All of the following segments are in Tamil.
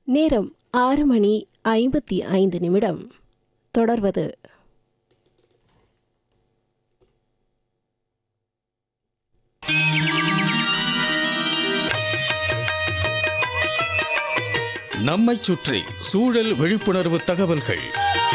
நேரம் 6:55. தொடர்வது நம்மைச் சுற்றி சூழல் விழிப்புணர்வு தகவல்கள்.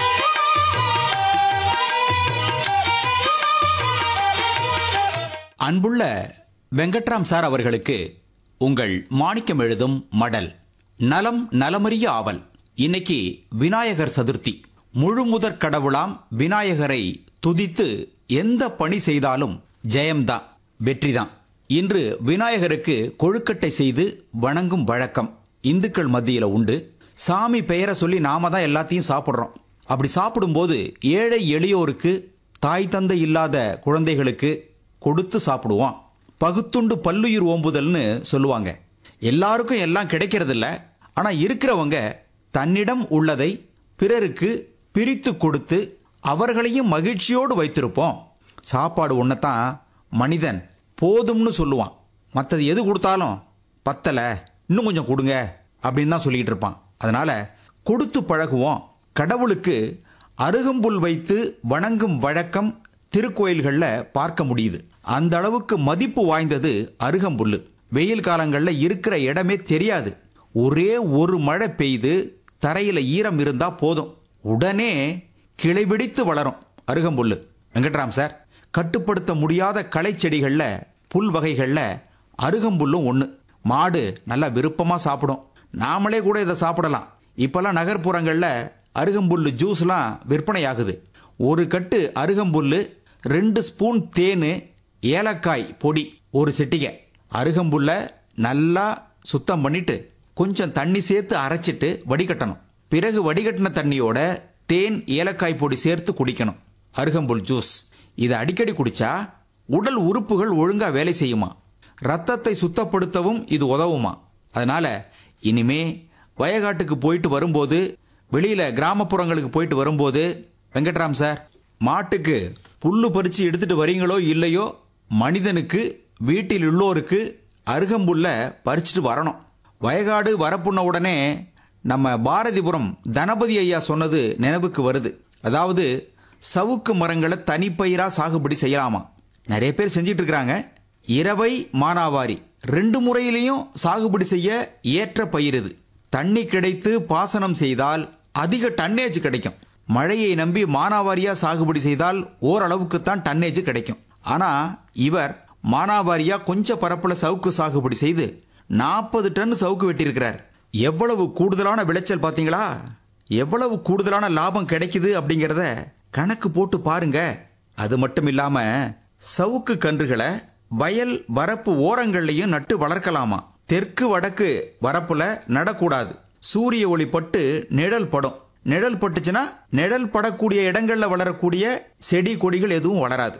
அன்புள்ள வெங்கட்ராம் சார் அவர்களுக்கு உங்கள் மாணிக்கம் எழுதும் மடல். நலம் நலமறிய ஆவல். இன்னைக்கு விநாயகர் சதுர்த்தி. முழுமுதற் கடவுளாம் விநாயகரை துதித்து எந்த பணி செய்தாலும் ஜெயம்தான், வெற்றிதான். இன்று விநாயகருக்கு கொழுக்கட்டை செய்து வணங்கும் வழக்கம் இந்துக்கள் மத்தியில உண்டு. சாமி பெயரை சொல்லி நாம தான் எல்லாத்தையும் சாப்பிட்றோம். அப்படி சாப்பிடும்போது ஏழை எளியோருக்கு, தாய் தந்தை இல்லாத குழந்தைகளுக்கு கொடுத்து சாப்பிடுவோம். பகுத்துண்டு பல்லுயிர் ஓம்புதல்னு சொல்லுவாங்க. எல்லாருக்கும் எல்லாம் கிடைக்கிறதில்ல. ஆனா இருக்கிறவங்க தன்னிடம் உள்ளதை பிறருக்கு பிரித்து கொடுத்து அவர்களையும் மகிழ்ச்சியோடு வைத்திருப்போம். சாப்பாடு ஒன்னதான் மனிதன் போதும்னு சொல்லுவான். மற்றது எது கொடுத்தாலும் பத்தல, இன்னும் கொஞ்சம் கொடுங்க அப்படின்னு தான் சொல்லிட்டு இருப்பான். அதனால கொடுத்து பழகுவோம். கடவுளுக்கு அருகம்புல் வைத்து வணங்கும் வழக்கம் திருக்கோயில்களில் பார்க்க முடியுது. அந்த அளவுக்கு மதிப்பு வாய்ந்தது அருகம்புல்லு. வெயில் காலங்களில் இருக்கிற இடமே தெரியாது. ஒரே ஒரு மழை பெய்து தரையில ஈரம் இருந்தா போதும், உடனே கிளை பிடித்து வளரும் அருகம்புல்லு. வெங்கட்ராம் சார், கட்டுப்படுத்த முடியாத களை செடிகள்ல, புல் வகைகள்ல அருகம்புல்லும் ஒன்று. மாடு நல்லா விருப்பமா சாப்பிடும். நாமளே கூட இதை சாப்பிடலாம். இப்பெல்லாம் நகர்ப்புறங்கள்ல அருகம்புல்லு ஜூஸ்லாம் விற்பனை ஆகுது. ஒரு கட்டு அருகம்புல்லு, 2 ஸ்பூன் தேனு, ஏலக்காய் பொடி, ஒரு சிட்டிகை. அருகம்புல்ல நல்லா சுத்தம் பண்ணிட்டு கொஞ்சம் தண்ணி சேர்த்து அரைச்சிட்டு வடிகட்டணும். பிறகு வடிகட்டின தண்ணியோட தேன், ஏலக்காய் பொடி சேர்த்து குடிக்கணும் அருகம்புல் ஜூஸ். இதை அடிக்கடி குடிச்சா உடல் உறுப்புகள் ஒழுங்கா வேலை செய்யுமா. ரத்தத்தை சுத்தப்படுத்தவும் இது உதவுமா. அதனால இனிமே வயக்காட்டுக்கு போயிட்டு வரும்போது, வெளியில கிராமப்புறங்களுக்கு போயிட்டு வரும்போது, வெங்கட்ராம் சார், மாட்டுக்கு புல்லு பறிச்சு எடுத்துட்டு வரீங்களோ இல்லையோ, மனிதனுக்கு, வீட்டில் உள்ளோருக்கு அருகம்புல்ல பறிச்சுட்டு வரணும். வயக்காடு வரப்புண்ண உடனே நம்ம பாரதிபுரம் தனபதி ஐயா சொன்னது நினைவுக்கு வருது. அதாவது சவுக்கு மரங்களை தனிப்பயிரா சாகுபடி செய்யலாமா. நிறைய பேர் செஞ்சிட்டு இருக்கிறாங்க. இரவை மானாவாரி 2 முறையிலையும் சாகுபடி செய்ய ஏற்ற பயிர் இது. தண்ணி கிடைத்து பாசனம் செய்தால் அதிக டன்னேஜ் கிடைக்கும். மழையை நம்பி மானாவாரியா சாகுபடி செய்தால் ஓரளவுக்கு தான் டன்னேஜ் கிடைக்கும். ஆனா இவர் மானாவாரியா கொஞ்சம் பரப்புல சவுக்கு சாகுபடி செய்து 40 டன் சவுக்கு வெட்டியிருக்கிறார். எவ்வளவு கூடுதலான விளைச்சல் பாத்தீங்களா? எவ்வளவு கூடுதலான லாபம் கிடைக்குது அப்படிங்கறத கணக்கு போட்டு பாருங்க. அது மட்டும் இல்லாம சவுக்கு கன்றுகளை வயல் வரப்பு ஓரங்கள்லையும் நட்டு வளர்க்கலாமா. தெற்கு வடக்கு வரப்புல நடக்கூடாது. சூரிய ஒளி பட்டு நிழல் படும். நிழல் பட்டுச்சுன்னா நிழல் படக்கூடிய இடங்கள்ல வளரக்கூடிய செடி கொடிகள் எதுவும் வளராது.